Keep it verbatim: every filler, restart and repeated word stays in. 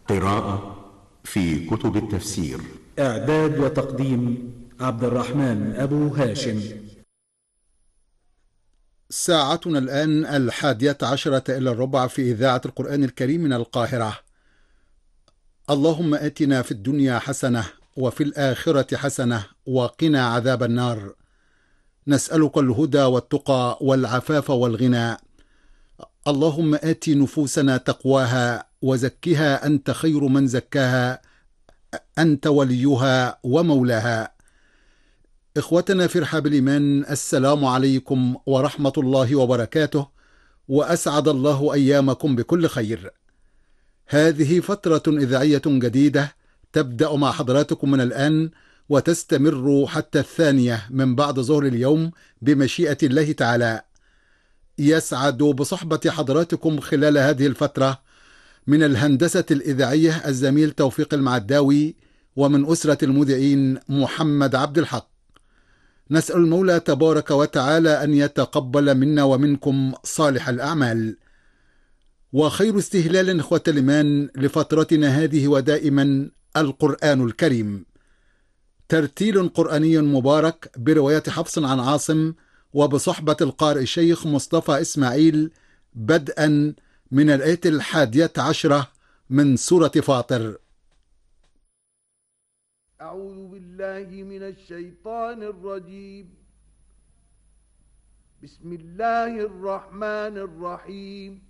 قراءة في كتب التفسير. إعداد وتقديم عبد الرحمن أبو هاشم. ساعتنا الآن الحادية عشرة إلى الربع في إذاعة القرآن الكريم من القاهرة. اللهم آتنا في الدنيا حسنة وفي الآخرة حسنة وقنا عذاب النار. نسألك الهدى والتقى والعفاف والغنى. اللهم آت نفوسنا تقواها وزكها أنت خير من زكاها، أنت وليها ومولاها. إخوتنا في رحاب الإيمان، السلام عليكم ورحمة الله وبركاته، وأسعد الله أيامكم بكل خير. هذه فترة إذاعية جديدة تبدأ مع حضراتكم من الآن وتستمر حتى الثانية من بعد ظهر اليوم بمشيئة الله تعالى. يسعد بصحبة حضراتكم خلال هذه الفترة من الهندسة الإذاعية الزميل توفيق المعداوي، ومن أسرة المذيعين محمد عبد الحق. نسأل المولى تبارك وتعالى أن يتقبل منا ومنكم صالح الأعمال. وخير استهلال إخوة الإيمان لفترتنا هذه ودائما القرآن الكريم، ترتيل قرآني مبارك برواية حفص عن عاصم وبصحبة القارئ الشيخ مصطفى إسماعيل، بدءا من الآية الحادية عشرة من سورة فاطر. أعوذ بالله من الشيطان الرجيم. بسم الله الرحمن الرحيم.